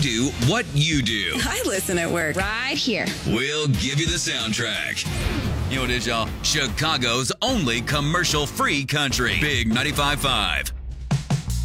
do what you do. I listen at work. Right here. We'll give you the soundtrack. You know what it is, y'all? Chicago's only commercial-free country. Big 95.5.